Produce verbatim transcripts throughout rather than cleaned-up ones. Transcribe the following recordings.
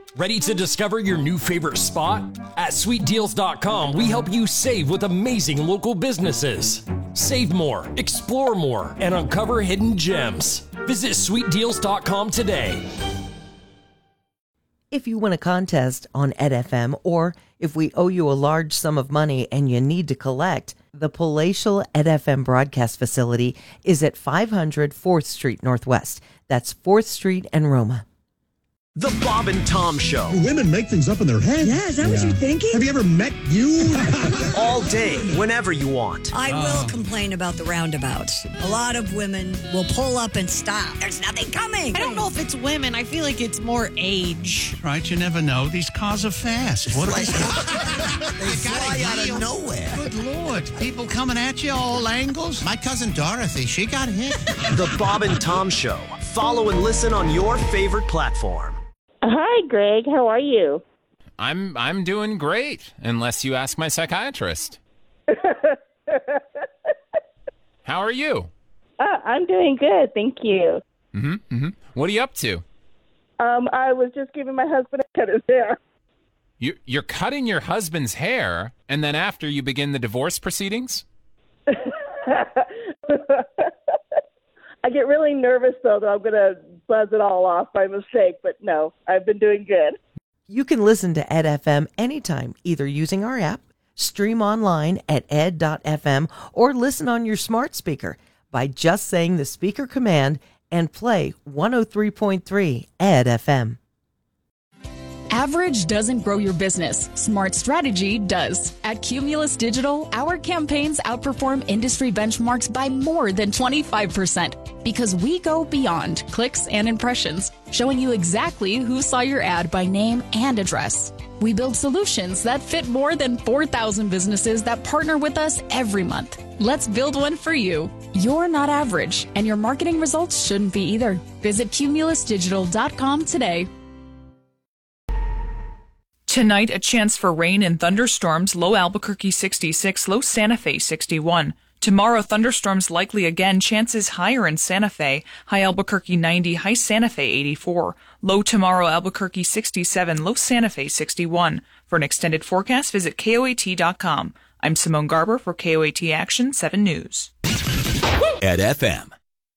Ready to discover your new favorite spot? At sweet deals dot com, we help you save with amazing local businesses. Save more, explore more, and uncover hidden gems. Visit sweet deals dot com today. If you win a contest on Ed F M, or if we owe you a large sum of money and you need to collect, the Palatial Ed F M broadcast facility is at five hundred fourth Street Northwest. That's fourth Street and Roma. The Bob and Tom Show. Women make things up in their head. Yeah, is that yeah. what you're thinking? Have you ever met you? All day, whenever you want. I oh. will complain about the roundabouts. A lot of women will pull up and stop. There's nothing coming. I don't know if it's women. I feel like it's more age. Right, you never know. These cars are fast. What they fly out of nowhere. Good Lord. People coming at you all angles. My cousin Dorothy, she got hit. The Bob and Tom Show. Follow and listen on your favorite platform. Hi, Greg. How are you? I'm I'm doing great, unless you ask my psychiatrist. How are you? Uh, I'm doing good, thank you. Mm-hmm, mm-hmm. What are you up to? Um, I was just giving my husband a cut his hair. You, you're cutting your husband's hair, and then after you begin the divorce proceedings? I get really nervous, though, that I'm going to buzz it all off by mistake. But no, I've been doing good. You can listen to Ed F M anytime, either using our app, stream online at ed dot f m, or listen on your smart speaker by just saying the speaker command and play one oh three point three Ed F M. Average doesn't grow your business. Smart strategy does. At Cumulus Digital, our campaigns outperform industry benchmarks by more than twenty-five percent because we go beyond clicks and impressions, showing you exactly who saw your ad by name and address. We build solutions that fit more than four thousand businesses that partner with us every month. Let's build one for you. You're not average, and your marketing results shouldn't be either. Visit cumulus digital dot com today. Tonight, a chance for rain and thunderstorms, low Albuquerque sixty-six, low Santa Fe sixty-one. Tomorrow, thunderstorms likely again, chances higher in Santa Fe, high Albuquerque ninety, high Santa Fe eighty-four. Low tomorrow, Albuquerque sixty-seven, low Santa Fe sixty-one. For an extended forecast, visit K O A T dot com. I'm Simone Garber for K O A T Action seven News. At F M.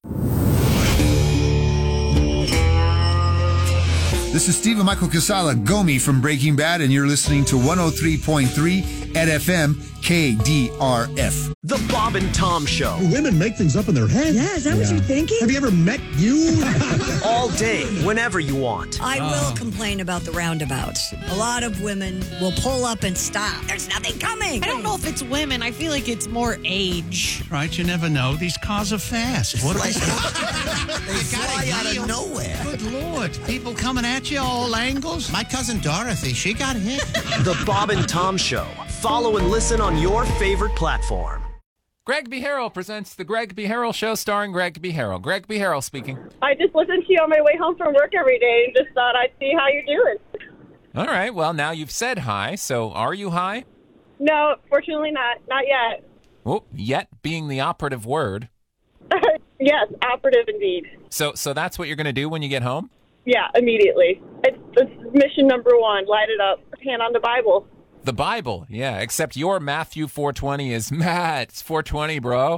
This is Stephen Michael Casala, Gomi from Breaking Bad, and you're listening to one oh three point three at F M K D R F. The Bob and Tom Show. Women make things up in their head. Yeah, is that yeah. what you're thinking? Have you ever met you? All day, whenever you want. I oh. will complain about the roundabouts. A lot of women will pull up and stop. There's nothing coming. I don't know if it's women. I feel like it's more age. Right, you never know. These cars are fast. What they fly out of nowhere. Good Lord. People coming at you all angles. My cousin Dorothy, she got hit. The Bob and Tom Show. Follow and listen on your favorite platform. Greg B. Harrell presents The Greg B. Harrell Show starring Greg B. Harrell. Greg B. Harrell speaking. I just listen to you on my way home from work every day and just thought I'd see how you're doing. All right. Well, now you've said hi, so are you high? No, fortunately not. Not yet. Oh, yet being the operative word. Yes, operative indeed. So so that's what you're going to do when you get home? Yeah, immediately. It's, it's mission number one. Light it up. Hand on the Bible. The Bible, yeah, except your Matthew four twenty is, Matt, it's four twenty, bro.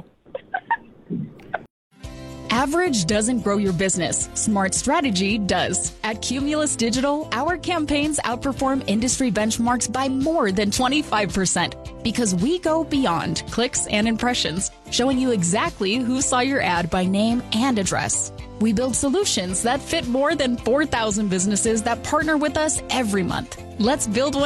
Average doesn't grow your business. Smart strategy does. At Cumulus Digital, our campaigns outperform industry benchmarks by more than twenty-five percent because we go beyond clicks and impressions, showing you exactly who saw your ad by name and address. We build solutions that fit more than four thousand businesses that partner with us every month. Let's build one